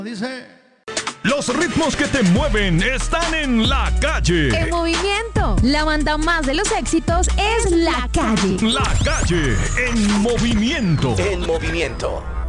Dice... Los ritmos que te mueven están en La Calle. En movimiento. La banda más de los éxitos es La Calle. La Calle en movimiento. En movimiento.